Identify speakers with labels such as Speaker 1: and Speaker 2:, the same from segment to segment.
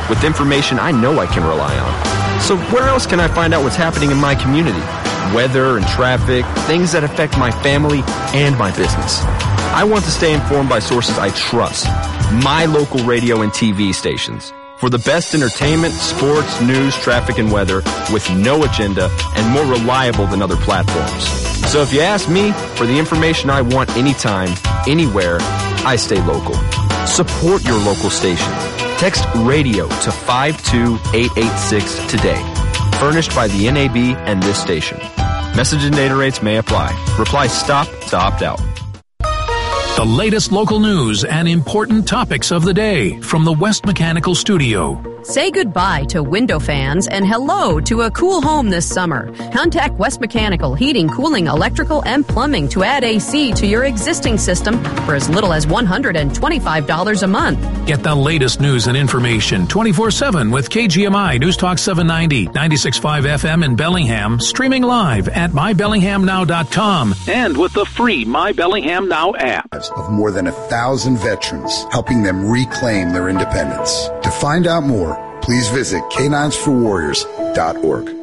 Speaker 1: with information I know I can rely on. So where else can I find out what's happening in my community? Weather and traffic, things that affect my family and my business. I want to stay informed by sources I trust. My local radio and TV stations. For the best entertainment, sports, news, traffic, and weather with no agenda and more reliable than other platforms. So if you ask me for the information I want anytime, anywhere, I stay local. Support your local station. Text radio to 52886 today. Furnished by the NAB and this station. Message and data rates may apply. Reply STOP to opt out.
Speaker 2: The latest local news and important topics of the day from the West Mechanical Studio.
Speaker 3: Say goodbye to window fans and hello to a cool home this summer. Contact West Mechanical Heating, Cooling, Electrical, and Plumbing to add AC to your existing system for as little as $125 a month.
Speaker 2: Get the latest news and information 24/7 with KGMI News Talk 790, 96.5 FM in Bellingham, streaming live at mybellinghamnow.com and with the free My Bellingham Now app.
Speaker 4: Of more than 1,000 veterans, helping them reclaim their independence. To find out more, please visit caninesforwarriors.org.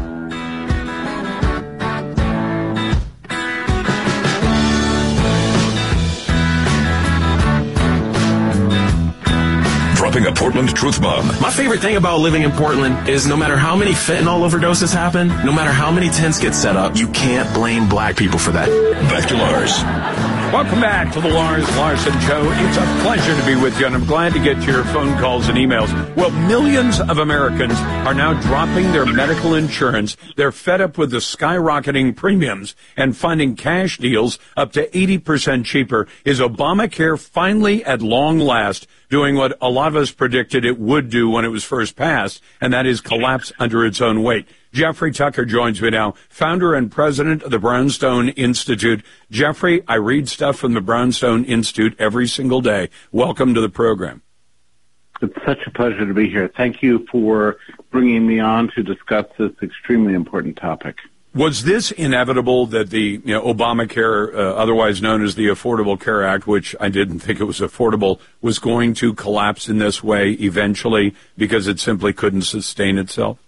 Speaker 5: Dropping a Portland truth bomb.
Speaker 6: My favorite thing about living in Portland is no matter how many fentanyl overdoses happen, no matter how many tents get set up, you can't blame black people for that.
Speaker 5: Back to Lars.
Speaker 7: Welcome back to the Lars Larson Show. It's a pleasure to be with you, and I'm glad to get your phone calls and emails. Well, millions of Americans are now dropping their medical insurance. They're fed up with the skyrocketing premiums and finding cash deals up to 80% cheaper. Is Obamacare finally, at long last, doing what a lot of us predicted it would do when it was first passed, and that is collapse under its own weight? Jeffrey Tucker joins me now, founder and president of the Brownstone Institute. Jeffrey, I read stuff from the Brownstone Institute every single day. Welcome to the program.
Speaker 8: It's such a pleasure to be here. Thank you for bringing me on to discuss this extremely important topic.
Speaker 7: Was this inevitable that the Obamacare, otherwise known as the Affordable Care Act, which I didn't think it was affordable, was going to collapse in this way eventually because it simply couldn't sustain itself?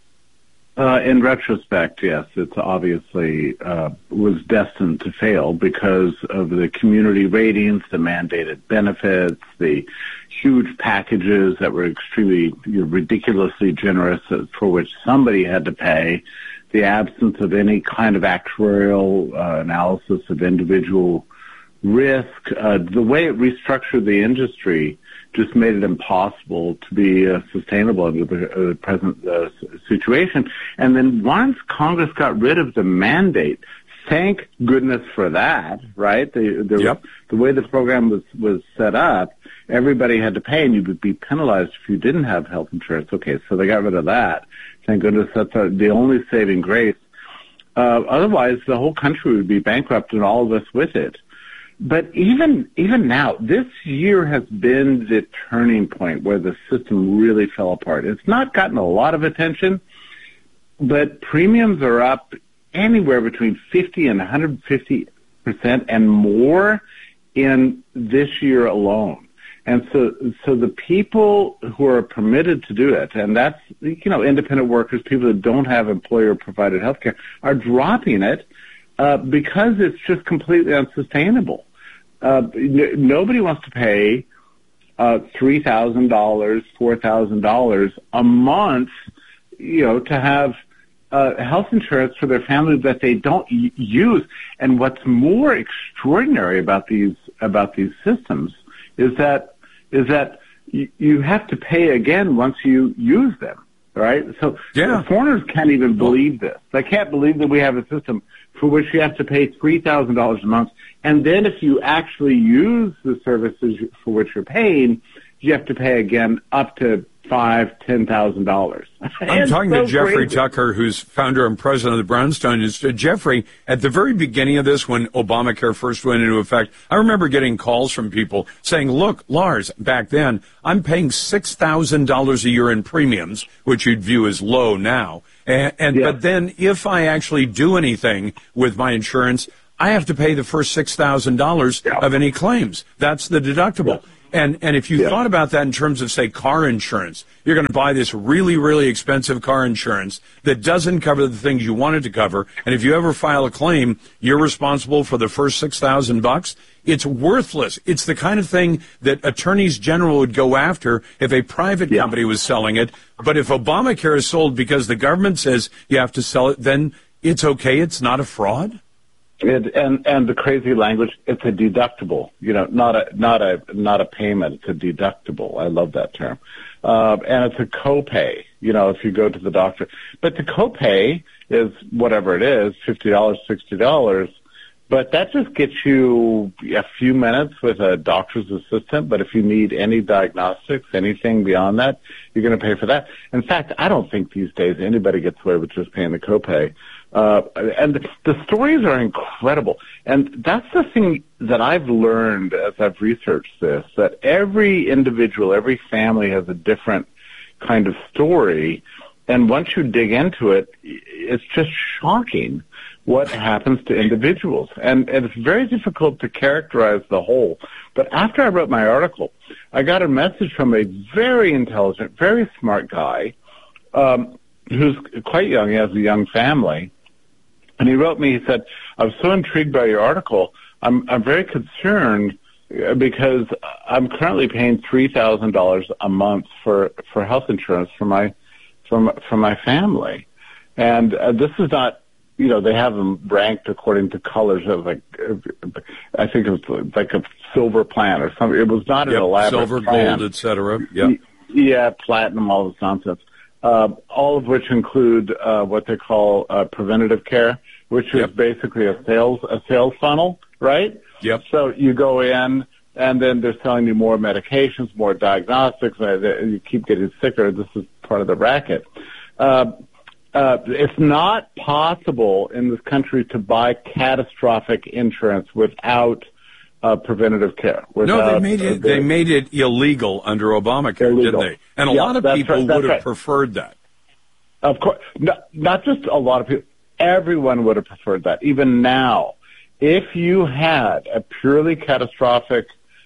Speaker 8: In retrospect, yes, it's obviously was destined to fail because of the community ratings, the mandated benefits, the huge packages that were extremely ridiculously generous for which somebody had to pay, the absence of any kind of actuarial analysis of individual risk, the way it restructured the industry just made it impossible to be sustainable under the present situation. And then once Congress got rid of the mandate, thank goodness for that, right? The way the program was set up, everybody had to pay, and you would be penalized if you didn't have health insurance. Okay, so they got rid of that. Thank goodness that's the only saving grace. Otherwise, the whole country would be bankrupt, and all of us with it. But even now, this year has been the turning point where the system really fell apart. It's not gotten a lot of attention, but premiums are up anywhere between 50 and 150% and more in this year alone. And so the people who are permitted to do it, and that's, independent workers, people that don't have employer-provided health care, are dropping it because it's just completely unsustainable. Nobody wants to pay $3,000, $4,000 a month, to have health insurance for their family that they don't use. And what's more extraordinary about these systems is that you have to pay again once you use them, right? So foreigners can't even believe this. They can't believe that we have a system for which you have to pay $3,000 a month. And then if you actually use the services for which you're paying, you have to pay again up to $5,000, $10,000.
Speaker 7: I'm talking to Jeffrey Tucker, who's founder and president of the Brownstone Institute. Jeffrey, at the very beginning of this, when Obamacare first went into effect, I remember getting calls from people saying, look, Lars, back then, I'm paying $6,000 a year in premiums, which you'd view as low now. But then if I actually do anything with my insurance, I have to pay the first $6,000 of any claims. That's the deductible. And if you thought about that in terms of, say, car insurance, you're going to buy this really, really expensive car insurance that doesn't cover the things you wanted to cover. And if you ever file a claim, you're responsible for the first $6,000. It's worthless. It's the kind of thing that attorneys general would go after if a private company was selling it. But if Obamacare is sold because the government says you have to sell it, then it's okay. It's not a fraud.
Speaker 8: And the crazy language, it's a deductible, not a payment. It's a deductible. I love that term. And it's a copay, if you go to the doctor. But the copay is whatever it is, $50, $60. But that just gets you a few minutes with a doctor's assistant. But if you need any diagnostics, anything beyond that, you're going to pay for that. In fact, I don't think these days anybody gets away with just paying the copay. And the stories are incredible. And that's the thing that I've learned as I've researched this, that every individual, every family has a different kind of story. And once you dig into it, it's just shocking what happens to individuals. And it's very difficult to characterize the whole. But after I wrote my article, I got a message from a very intelligent, very smart guy, who's quite young. He has a young family. And he wrote me, he said, I was so intrigued by your article. I'm very concerned because I'm currently paying $3,000 a month for health insurance for my family. And this is not, they have them ranked according to colors of I think it was like a silver plan or something. It was not an elaborate
Speaker 7: silver,
Speaker 8: plan.
Speaker 7: gold, et cetera.
Speaker 8: Yeah, platinum, all this nonsense. All of which include what they call preventative care, which is basically a sales funnel, right?
Speaker 7: Yep.
Speaker 8: So you go in, and then they're selling you more medications, more diagnostics. You keep getting sicker. This is part of the racket. It's not possible in this country to buy catastrophic insurance without preventative care.
Speaker 7: No, they made it illegal under Obamacare, didn't they? And a lot of people would have preferred that.
Speaker 8: Of course, not just a lot of people. Everyone would have preferred that. Even now, if you had a purely catastrophic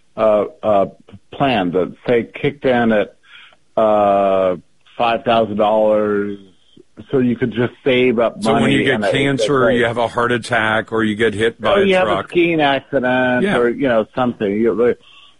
Speaker 8: plan that, say, kicked in at $5,000, so you could just save up money.
Speaker 7: So when you get cancer, or you have a heart attack, or you get hit by a truck.
Speaker 8: You have a skiing accident, or something.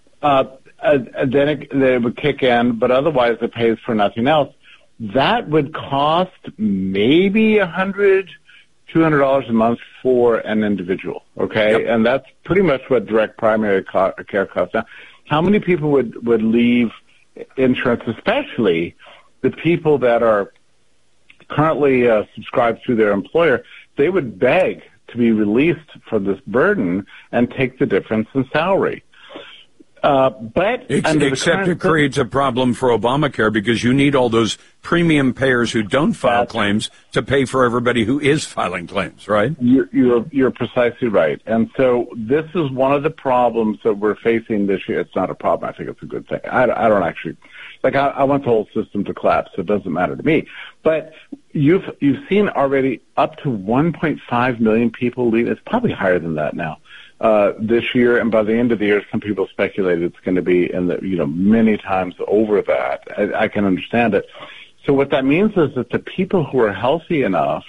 Speaker 8: Then they would kick in, but otherwise it pays for nothing else. That would cost maybe $100, $200 a month for an individual, okay? Yep. And that's pretty much what direct primary care costs. Now, how many people would leave insurance, especially the people that are currently subscribed through their employer? They would beg to be released from this burden and take the difference in salary. But
Speaker 7: except it creates a problem for Obamacare because you need all those premium payers who don't file claims to pay for everybody who is filing claims, right?
Speaker 8: You're precisely right. And so this is one of the problems that we're facing this year. It's not a problem. I think it's a good thing. I don't actually, I want the whole system to collapse. So it doesn't matter to me. But you've seen already up to 1.5 million people leave. It's probably higher than that now. This year, and by the end of the year, some people speculate it's going to be in the, many times over that. I can understand it. So what that means is that the people who are healthy enough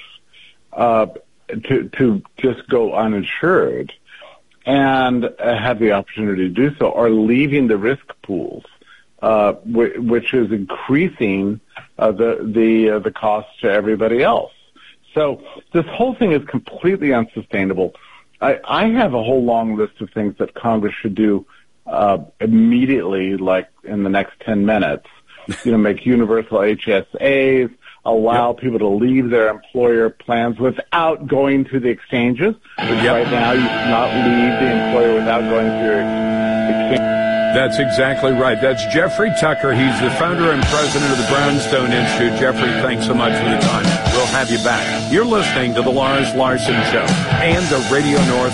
Speaker 8: to just go uninsured and have the opportunity to do so are leaving the risk pools, which is increasing the cost to everybody else. So this whole thing is completely unsustainable. I have a whole long list of things that Congress should do immediately, like in the next 10 minutes. Make universal HSAs, allow people to leave their employer plans without going to the exchanges. Right now, you cannot leave the employer without going through your exchange.
Speaker 7: That's exactly right. That's Jeffrey Tucker. He's the founder and president of the Brownstone Institute. Jeffrey, thanks so much for the time. We'll have you back. You're listening to The Lars Larson Show and the Radio North